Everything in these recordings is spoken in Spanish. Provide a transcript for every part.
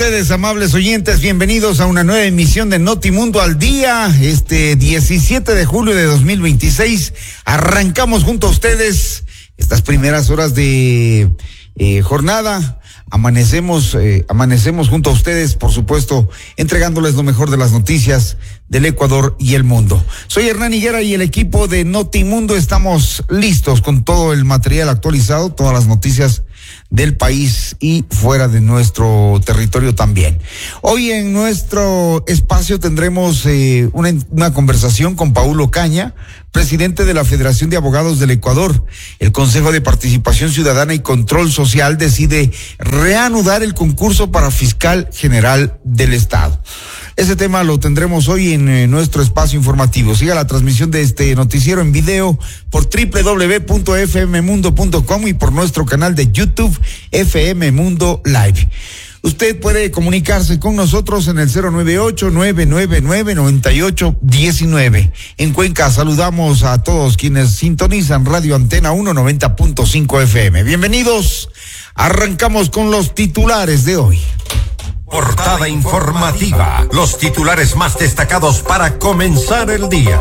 Ustedes, amables oyentes, bienvenidos a una nueva emisión de Notimundo al Día. 17 de julio de 2026. Arrancamos junto a ustedes estas primeras horas de jornada. Amanecemos junto a ustedes, por supuesto, entregándoles lo mejor de las noticias del Ecuador y el mundo. Soy Hernán Higuera y el equipo de Notimundo estamos listos con todo el material actualizado, todas las noticias del país y fuera de nuestro territorio también. Hoy en nuestro espacio tendremos una conversación con Paulo Caña, presidente de la Federación de Abogados del Ecuador. El Consejo de Participación Ciudadana y Control Social decide reanudar el concurso para fiscal general del Estado. Ese tema lo tendremos hoy en nuestro espacio informativo. Siga la transmisión de este noticiero en video por www.fmmundo.com y por nuestro canal de YouTube FM Mundo Live. Usted puede comunicarse con nosotros en el 098-999-9819. En Cuenca saludamos a todos quienes sintonizan Radio Antena 190.5 FM. Bienvenidos. Arrancamos con los titulares de hoy. Portada informativa. Los titulares más destacados para comenzar el día.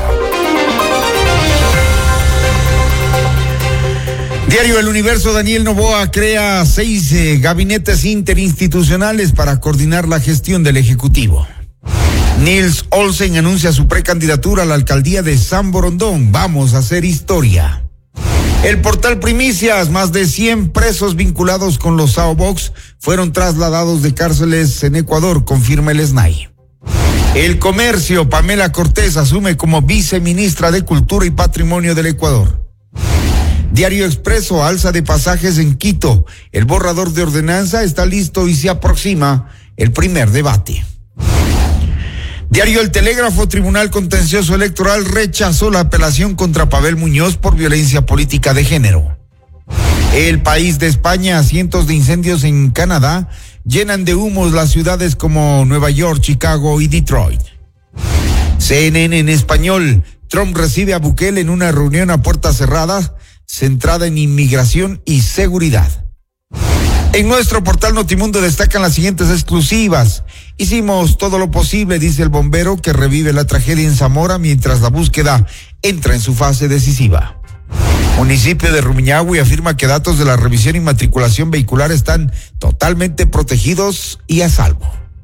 Diario El Universo, Daniel Noboa crea 6 gabinetes interinstitucionales para coordinar la gestión del Ejecutivo. Nils Olsen anuncia su precandidatura a la alcaldía de San Borondón. Vamos a hacer historia. El portal Primicias, más de 100 presos vinculados con los Sao Box fueron trasladados de cárceles en Ecuador, confirma el SNAI. El Comercio, Pamela Cortés asume como viceministra de Cultura y Patrimonio del Ecuador. Diario Expreso, alza de pasajes en Quito. El borrador de ordenanza está listo y se aproxima el primer debate. Diario El Telégrafo, Tribunal Contencioso Electoral rechazó la apelación contra Pavel Muñoz por violencia política de género. El País de España, cientos de incendios en Canadá llenan de humos las ciudades como Nueva York, Chicago y Detroit. CNN en español, Trump recibe a Bukele en una reunión a puertas cerradas centrada en inmigración y seguridad. En nuestro portal Notimundo destacan las siguientes exclusivas. Hicimos todo lo posible, dice el bombero que revive la tragedia en Zamora mientras la búsqueda entra en su fase decisiva. Municipio de Rumiñahui afirma que datos de la revisión y matriculación vehicular están totalmente protegidos y a salvo.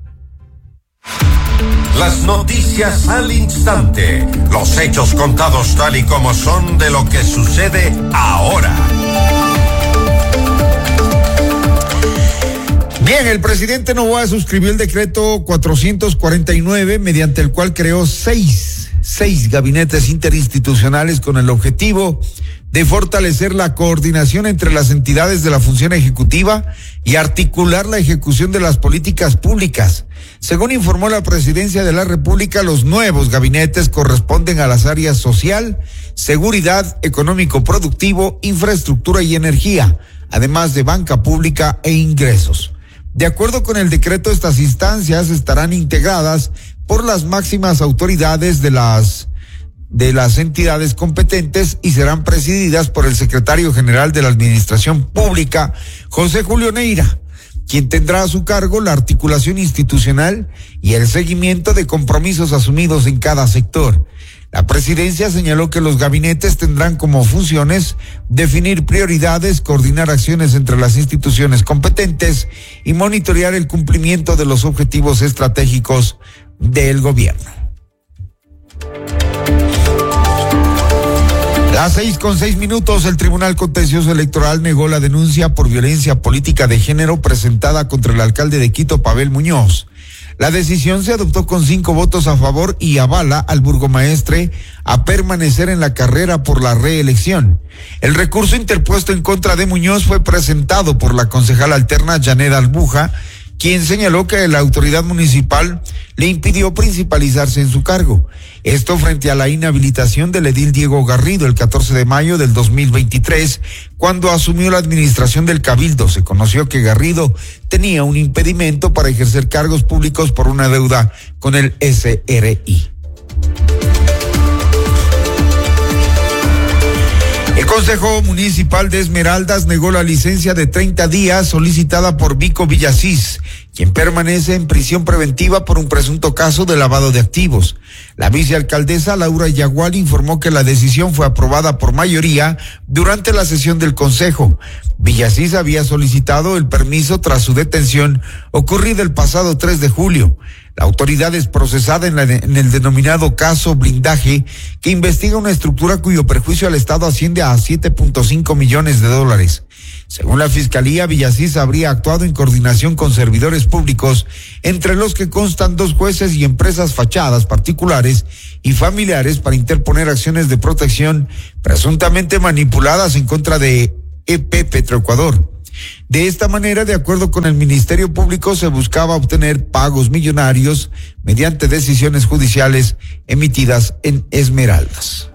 Las noticias al instante, los hechos contados tal y como son de lo que sucede ahora. Bien, el presidente Noboa suscribió el decreto 449, mediante el cual creó seis gabinetes interinstitucionales con el objetivo de fortalecer la coordinación entre las entidades de la función ejecutiva y articular la ejecución de las políticas públicas. Según informó la Presidencia de la República, los nuevos gabinetes corresponden a las áreas social, seguridad, económico-productivo, infraestructura y energía, además de banca pública e ingresos. De acuerdo con el decreto, estas instancias estarán integradas por las máximas autoridades de las entidades competentes y serán presididas por el secretario general de la Administración Pública, José Julio Neira, quien tendrá a su cargo la articulación institucional y el seguimiento de compromisos asumidos en cada sector. La presidencia señaló que los gabinetes tendrán como funciones definir prioridades, coordinar acciones entre las instituciones competentes y monitorear el cumplimiento de los objetivos estratégicos del gobierno. Las 6:06, el Tribunal Contencioso Electoral negó la denuncia por violencia política de género presentada contra el alcalde de Quito, Pavel Muñoz. La decisión se adoptó con 5 votos a favor y avala al burgomaestre a permanecer en la carrera por la reelección. El recurso interpuesto en contra de Muñoz fue presentado por la concejal alterna Janet Albuja, quien señaló que la autoridad municipal le impidió principalizarse en su cargo. Esto frente a la inhabilitación del edil Diego Garrido el 14 de mayo del 2023, cuando asumió la administración del Cabildo. Se conoció que Garrido tenía un impedimento para ejercer cargos públicos por una deuda con el SRI. El Consejo Municipal de Esmeraldas negó la licencia de 30 días solicitada por Vico Villasís, quien permanece en prisión preventiva por un presunto caso de lavado de activos. La vicealcaldesa Laura Yagual informó que la decisión fue aprobada por mayoría durante la sesión del Consejo. Villasís había solicitado el permiso tras su detención ocurrida el pasado 3 de julio. La autoridad es procesada en el denominado caso Blindaje, que investiga una estructura cuyo perjuicio al Estado asciende a $7.5 millones. Según la Fiscalía, Villasís habría actuado en coordinación con servidores públicos, entre los que constan 2 jueces y empresas fachadas particulares y familiares para interponer acciones de protección presuntamente manipuladas en contra de EP Petroecuador. De esta manera, de acuerdo con el Ministerio Público, se buscaba obtener pagos millonarios mediante decisiones judiciales emitidas en Esmeraldas.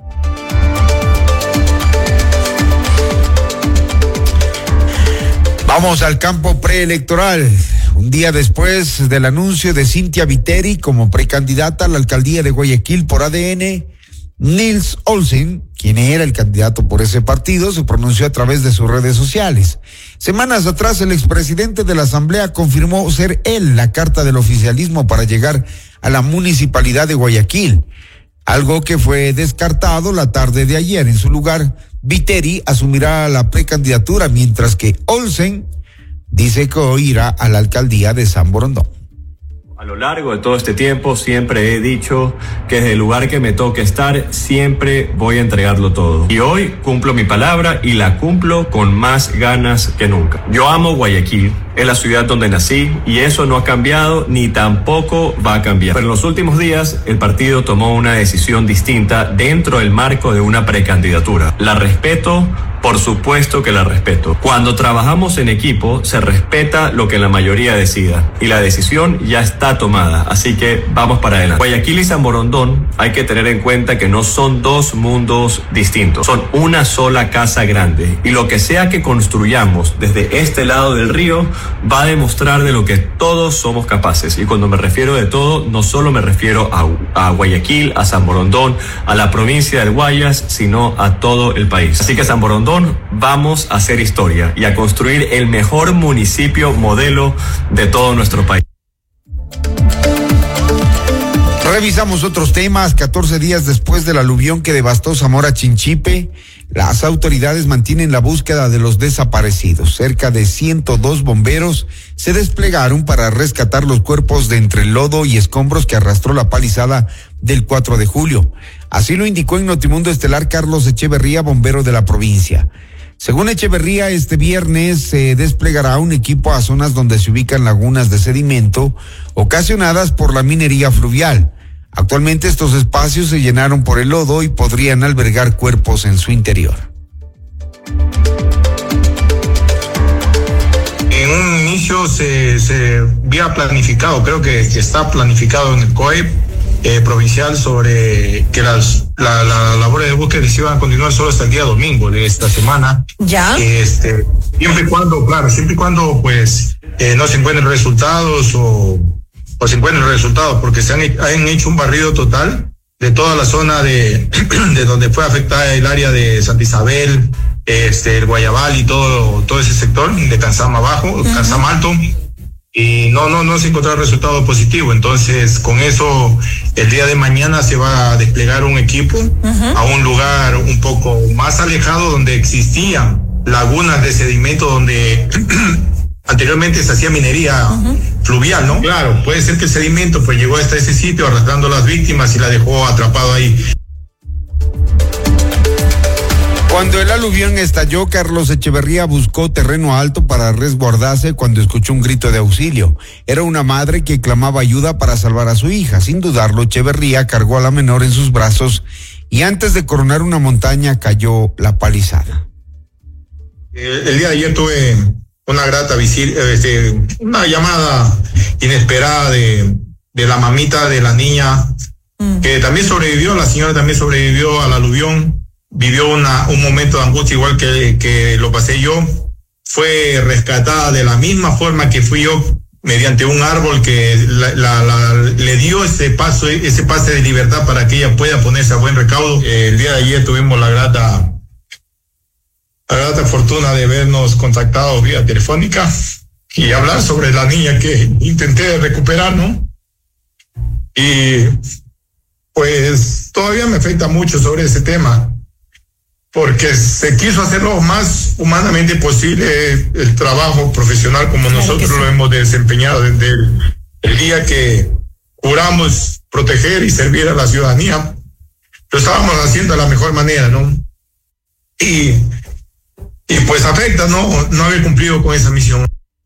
Vamos al campo preelectoral. Un día después del anuncio de Cynthia Viteri como precandidata a la alcaldía de Guayaquil por ADN, Nils Olsen, quien era el candidato por ese partido, se pronunció a través de sus redes sociales. Semanas atrás, el expresidente de la Asamblea confirmó ser él la carta del oficialismo para llegar a la municipalidad de Guayaquil, algo que fue descartado la tarde de ayer. En su lugar, Viteri asumirá la precandidatura, mientras que Olsen dice que hoy irá a la alcaldía de San Borondón. A lo largo de todo este tiempo siempre he dicho que desde el lugar que me toque estar siempre voy a entregarlo todo. Y hoy cumplo mi palabra y la cumplo con más ganas que nunca. Yo amo Guayaquil, es la ciudad donde nací y eso no ha cambiado ni tampoco va a cambiar. Pero en los últimos días el partido tomó una decisión distinta dentro del marco de una precandidatura. La respeto. Por supuesto que la respeto. Cuando trabajamos en equipo, se respeta lo que la mayoría decida. Y la decisión ya está tomada. Así que vamos para adelante. Guayaquil y San Borondón hay que tener en cuenta que no son 2 mundos distintos. Son una sola casa grande. Y lo que sea que construyamos desde este lado del río va a demostrar de lo que todos somos capaces. Y cuando me refiero de todo, no solo me refiero a Guayaquil, a San Borondón, a la provincia del Guayas, sino a todo el país. Así que San Borondón, vamos a hacer historia y a construir el mejor municipio modelo de todo nuestro país. Revisamos otros temas. 14 días después del aluvión que devastó Zamora Chinchipe, las autoridades mantienen la búsqueda de los desaparecidos. Cerca de 102 bomberos se desplegaron para rescatar los cuerpos de entre lodo y escombros que arrastró la palizada del 4 de julio. Así lo indicó en Notimundo Estelar Carlos Echeverría, bombero de la provincia. Según Echeverría, este viernes se desplegará un equipo a zonas donde se ubican lagunas de sedimento ocasionadas por la minería fluvial. Actualmente estos espacios se llenaron por el lodo y podrían albergar cuerpos en su interior. En un inicio se había planificado, creo que está planificado en el COE provincial sobre que las labores de búsqueda se iban a continuar solo hasta el día domingo de esta semana. ¿Ya? Siempre y cuando pues no se encuentren resultados o se encuentren resultados, porque han hecho un barrido total de toda la zona de donde fue afectada el área de Santa Isabel, el Guayabal y todo ese sector de Cansama Abajo, Cansama Alto, y no se encontró resultado positivo. Entonces, con eso, el día de mañana se va a desplegar un equipo a un lugar un poco más alejado donde existían lagunas de sedimento donde anteriormente se hacía minería fluvial, ¿no? Claro, puede ser que el sedimento pues llegó hasta ese sitio arrastrando a las víctimas y la dejó atrapado ahí. Cuando el aluvión estalló, Carlos Echeverría buscó terreno alto para resguardarse cuando escuchó un grito de auxilio. Era una madre que clamaba ayuda para salvar a su hija. Sin dudarlo, Echeverría cargó a la menor en sus brazos y antes de coronar una montaña cayó la palizada. El día de ayer tuve una grata una llamada inesperada de la mamita de la niña que también sobrevivió. La señora también sobrevivió al aluvión. Vivió un momento de angustia igual que lo pasé yo. Fue rescatada de la misma forma que fui yo, mediante un árbol que le dio ese pase de libertad para que ella pueda ponerse a buen recaudo. El día de ayer tuvimos la grata fortuna de vernos contactados vía telefónica y hablar sobre la niña que intenté recuperar, ¿no? Y pues todavía me afecta mucho sobre ese tema, porque se quiso hacer lo más humanamente posible el trabajo profesional como nosotros lo hemos desempeñado desde el día que juramos proteger y servir a la ciudadanía. Lo estábamos haciendo de la mejor manera, ¿no? Y pues afecta no haber cumplido con esa misión.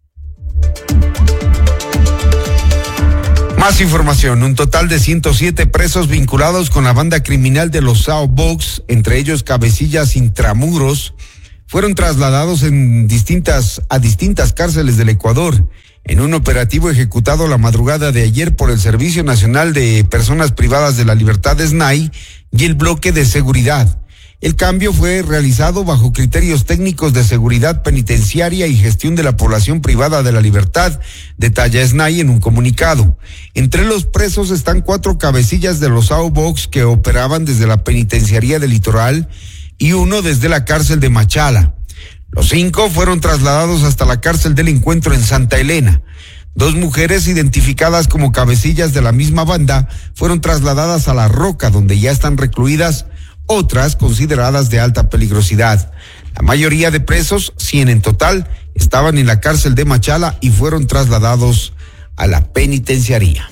Más información, un total de 107 presos vinculados con la banda criminal de los Sao Box, entre ellos cabecillas intramuros, fueron trasladados a distintas cárceles del Ecuador, en un operativo ejecutado la madrugada de ayer por el Servicio Nacional de Personas Privadas de la Libertad, SNAI, y el bloque de seguridad. El cambio fue realizado bajo criterios técnicos de seguridad penitenciaria y gestión de la población privada de la libertad, detalla SNAI en un comunicado. Entre los presos están 4 cabecillas de los Sao Box que operaban desde la penitenciaría del Litoral y uno desde la cárcel de Machala. Los 5 fueron trasladados hasta la cárcel del Encuentro en Santa Elena. 2 mujeres identificadas como cabecillas de la misma banda fueron trasladadas a La Roca, donde ya están recluidas otras consideradas de alta peligrosidad. La mayoría de presos, 100 en total, estaban en la cárcel de Machala y fueron trasladados a la penitenciaría.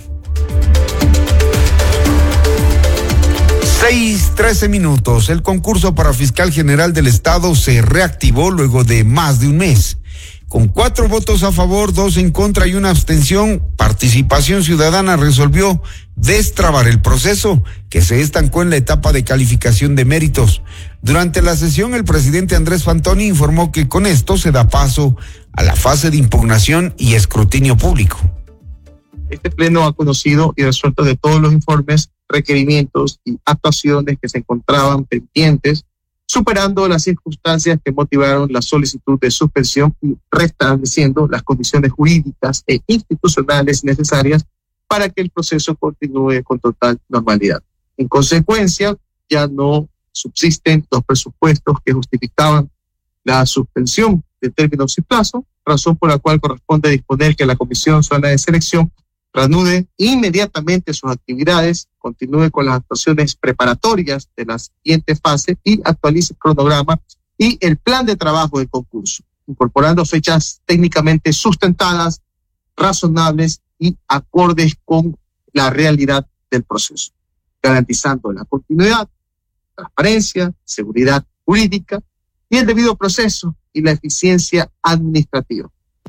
6:13. El concurso para fiscal general del Estado se reactivó luego de más de un mes. Con 4 votos a favor, 2 en contra y una abstención, Participación Ciudadana resolvió destrabar el proceso que se estancó en la etapa de calificación de méritos. Durante la sesión, el presidente Andrés Fantoni informó que con esto se da paso a la fase de impugnación y escrutinio público. Este pleno ha conocido y resuelto de todos los informes, requerimientos y actuaciones que se encontraban pendientes, superando las circunstancias que motivaron la solicitud de suspensión y restableciendo las condiciones jurídicas e institucionales necesarias para que el proceso continúe con total normalidad. En consecuencia, ya no subsisten los presupuestos que justificaban la suspensión de términos y plazo, razón por la cual corresponde disponer que la Comisión Ciudadana de Selección reanude inmediatamente sus actividades, continúe con las actuaciones preparatorias de la siguiente fase y actualice el cronograma y el plan de trabajo del concurso, incorporando fechas técnicamente sustentadas, razonables y acordes con la realidad del proceso, garantizando la continuidad, transparencia, seguridad jurídica y el debido proceso y la eficiencia administrativa.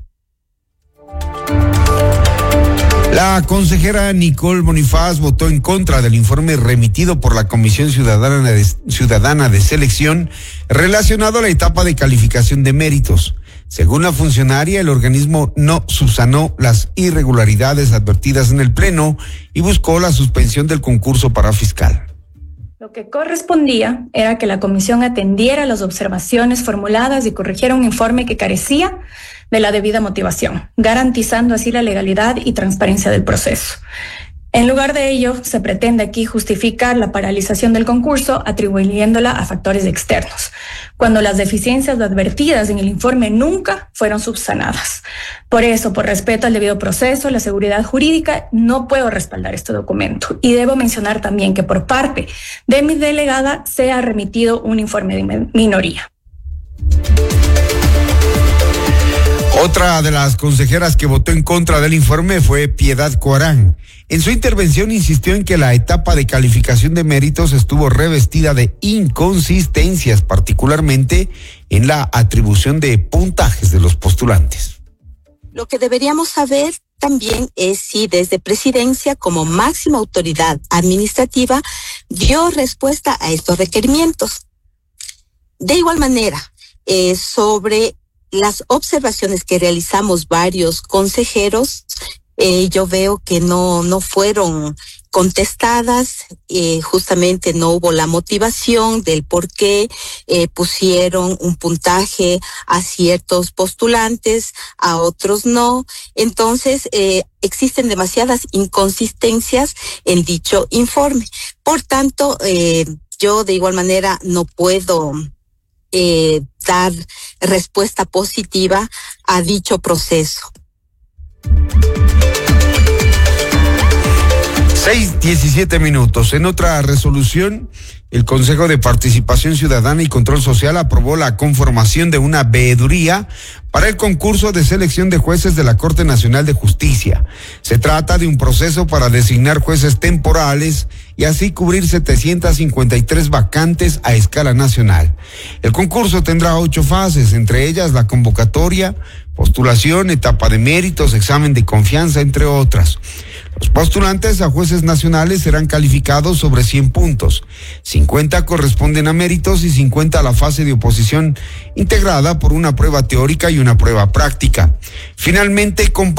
La consejera Nicole Bonifaz votó en contra del informe remitido por la Comisión Ciudadana de Selección relacionado a la etapa de calificación de méritos. Según la funcionaria, el organismo no subsanó las irregularidades advertidas en el Pleno y buscó la suspensión del concurso para fiscal. Lo que correspondía era que la comisión atendiera las observaciones formuladas y corrigiera un informe que carecía de la debida motivación, garantizando así la legalidad y transparencia del proceso. En lugar de ello, se pretende aquí justificar la paralización del concurso atribuyéndola a factores externos, cuando las deficiencias advertidas en el informe nunca fueron subsanadas. Por eso, por respeto al debido proceso, la seguridad jurídica, no puedo respaldar este documento. Y debo mencionar también que por parte de mi delegada se ha remitido un informe de minoría. Otra de las consejeras que votó en contra del informe fue Piedad Coarán. En su intervención insistió en que la etapa de calificación de méritos estuvo revestida de inconsistencias, particularmente en la atribución de puntajes de los postulantes. Lo que deberíamos saber también es si desde Presidencia, como máxima autoridad administrativa, dio respuesta a estos requerimientos. De igual manera, sobre las observaciones que realizamos varios consejeros, yo veo que no fueron contestadas, justamente no hubo la motivación del por qué pusieron un puntaje a ciertos postulantes, a otros no. Entonces, existen demasiadas inconsistencias en dicho informe. Por tanto, yo de igual manera no puedo dar respuesta positiva a dicho proceso. 6:17. En otra resolución, el Consejo de Participación Ciudadana y Control Social aprobó la conformación de una veeduría para el concurso de selección de jueces de la Corte Nacional de Justicia. Se trata de un proceso para designar jueces temporales y así cubrir 753 vacantes a escala nacional. El concurso tendrá 8 fases, entre ellas la convocatoria, postulación, etapa de méritos, examen de confianza, entre otras. Los postulantes a jueces nacionales serán calificados sobre 100 puntos. 50 corresponden a méritos y 50 a la fase de oposición, integrada por una prueba teórica y una prueba práctica. Finalmente,